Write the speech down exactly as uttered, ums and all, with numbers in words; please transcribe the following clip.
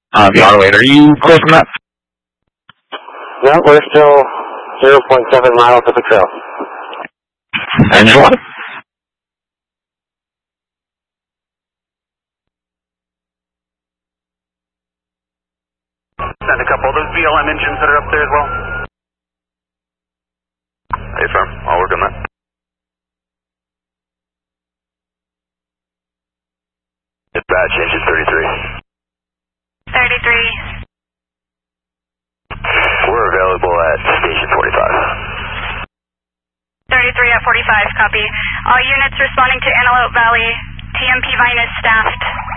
Uh, the auto eight, are you clear from that? No, we're still zero point seven miles of the trail. Engine one? Send a couple of those B L M engines that are up there as well. Hey, firm. I'll work on that. Dispatch, engine thirty-three. thirty-three. We're available at station forty-five. thirty-three at forty-five, copy. All units responding to Antelope Valley, T M P minus staffed.